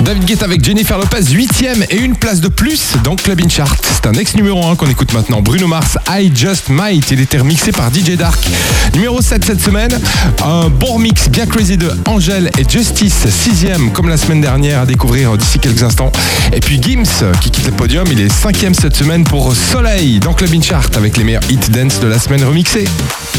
David Guetta avec Jennifer Lopez, 8e et une place de plus dans Club In Chart. C'est un ex-numéro 1 qu'on écoute maintenant. Bruno Mars, I Just Might. Il était remixé par DJ Dark. Numéro 7 cette semaine, un bon remix bien crazy de Angèle et Justice, 6e comme la semaine dernière, à découvrir d'ici quelques instants. Et puis Gims qui quitte le podium, il est 5e cette semaine pour Soleil dans Club In Chart avec les meilleurs hits dance de la semaine remixés.